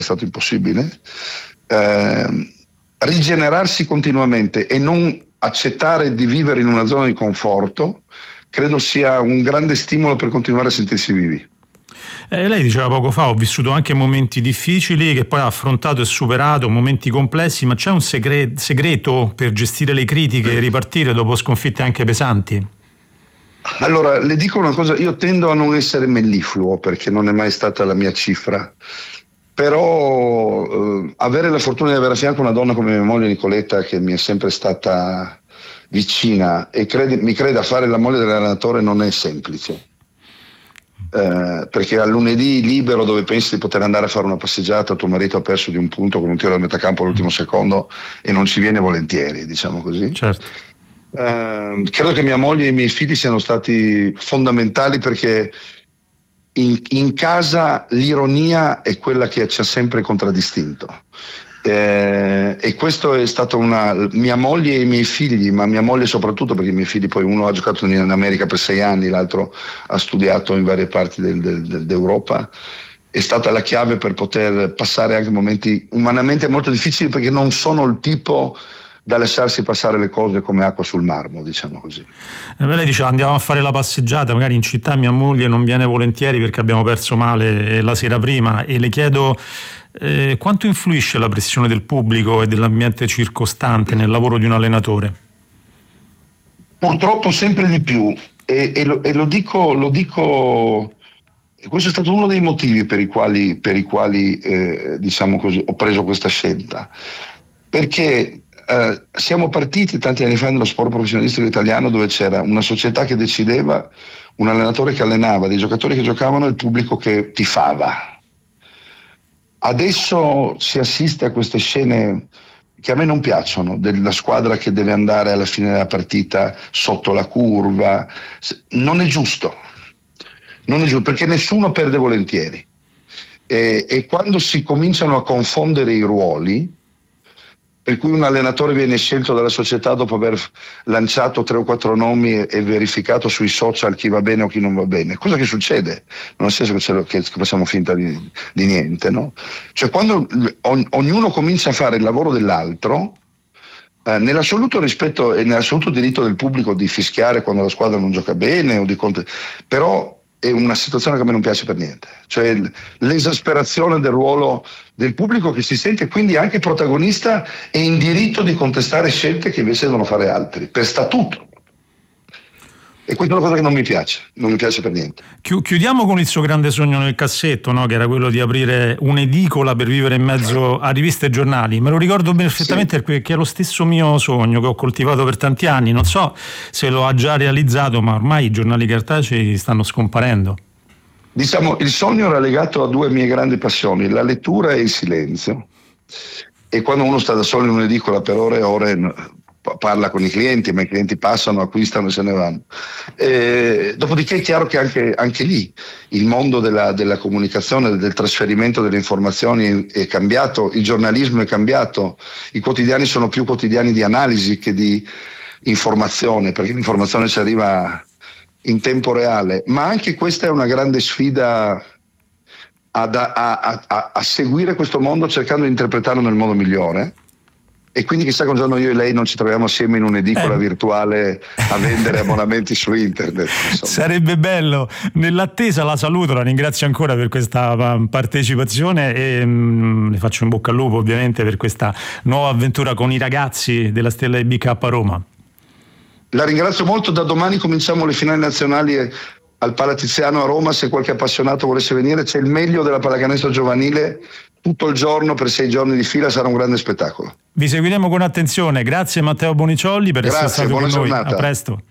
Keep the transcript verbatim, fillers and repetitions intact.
stato impossibile, eh, rigenerarsi continuamente e non accettare di vivere in una zona di conforto credo sia un grande stimolo per continuare a sentirsi vivi. Eh, lei diceva poco fa: ho vissuto anche momenti difficili che poi ha affrontato e superato, momenti complessi, ma c'è un segre- segreto per gestire le critiche e ripartire dopo sconfitte anche pesanti? Allora, le dico una cosa, io tendo a non essere mellifluo perché non è mai stata la mia cifra, però eh, avere la fortuna di avere a fianco una donna come mia moglie Nicoletta, che mi è sempre stata vicina e crede, mi crede a fare la moglie dell'allenatore, non è semplice. Eh, perché al lunedì libero, dove pensi di poter andare a fare una passeggiata, tuo marito ha perso di un punto con un tiro da metà campo all'ultimo secondo e non ci viene volentieri, diciamo così. Certo. Eh, credo che mia moglie e i miei figli siano stati fondamentali, perché in, in casa l'ironia è quella che ci ha sempre contraddistinto. Eh, e questo è stato una mia moglie e i miei figli, ma mia moglie soprattutto, perché i miei figli poi uno ha giocato in America per sei anni, l'altro ha studiato in varie parti del, del, del, d'Europa, è stata la chiave per poter passare anche momenti umanamente molto difficili, perché non sono il tipo da lasciarsi passare le cose come acqua sul marmo, diciamo così. Eh, lei diceva: andiamo a fare la passeggiata, magari in città mia moglie non viene volentieri perché abbiamo perso male la sera prima, e le chiedo Eh, quanto influisce la pressione del pubblico e dell'ambiente circostante nel lavoro di un allenatore? Purtroppo sempre di più, e, e, lo, e lo dico, lo dico, questo è stato uno dei motivi per i quali, per i quali eh, diciamo così, ho preso questa scelta, perché eh, siamo partiti tanti anni fa nello sport professionistico italiano, dove c'era una società che decideva, un allenatore che allenava, dei giocatori che giocavano e il pubblico che tifava. Adesso si assiste a queste scene che a me non piacciono, della squadra che deve andare alla fine della partita sotto la curva. Non è giusto, non è giusto, perché nessuno perde volentieri. E, e quando si cominciano a confondere i ruoli, per cui un allenatore viene scelto dalla società dopo aver lanciato tre o quattro nomi e, e verificato sui social chi va bene o chi non va bene, cosa che succede, non nel senso che, che facciamo finta di, di niente, no? Cioè, quando on, ognuno comincia a fare il lavoro dell'altro, eh, nell'assoluto rispetto e nell'assoluto diritto del pubblico di fischiare quando la squadra non gioca bene o di cont- però è una situazione che a me non piace per niente, cioè l'esasperazione del ruolo del pubblico, che si sente quindi anche protagonista e in diritto di contestare scelte che invece devono fare altri, per statuto. E questa è una cosa che non mi piace, non mi piace per niente. Chiudiamo con il suo grande sogno nel cassetto, no? Che era quello di aprire un'edicola per vivere in mezzo a riviste e giornali. Me lo ricordo perfettamente, sì, perché è lo stesso mio sogno che ho coltivato per tanti anni. Non so se lo ha già realizzato, ma ormai i giornali cartacei stanno scomparendo. Diciamo, il sogno era legato a due mie grandi passioni, la lettura e il silenzio. E quando uno sta da solo in un'edicola per ore e ore, parla con i clienti, ma i clienti passano, acquistano e se ne vanno. E, dopodiché è chiaro che anche, anche lì il mondo della, della comunicazione, del trasferimento delle informazioni è cambiato, il giornalismo è cambiato, i quotidiani sono più quotidiani di analisi che di informazione, perché l'informazione ci arriva in tempo reale, ma anche questa è una grande sfida ad, a, a, a, a seguire questo mondo, cercando di interpretarlo nel modo migliore. E quindi chissà che un giorno io e lei non ci troviamo assieme in un'edicola eh. virtuale a vendere abbonamenti su internet. Insomma. Sarebbe bello. Nell'attesa la saluto, la ringrazio ancora per questa partecipazione e mh, le faccio in bocca al lupo ovviamente per questa nuova avventura con i ragazzi della Stella di B K Roma. La ringrazio molto, da domani cominciamo le finali nazionali al Palatiziano a Roma, se qualche appassionato volesse venire c'è il meglio della pallacanestro giovanile tutto il giorno per sei giorni di fila, sarà un grande spettacolo. Vi seguiremo con attenzione, grazie Matteo Boniciolli per grazie, essere stato con noi, giornata. A presto.